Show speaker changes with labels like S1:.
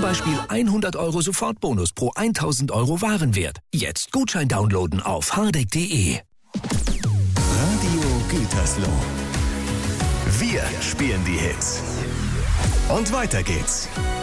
S1: Beispiel 100 € Sofortbonus pro 1000 € Warenwert. Jetzt Gutschein downloaden auf hardegg.de.
S2: Radio Gütersloh. Wir spielen die Hits. Und weiter geht's.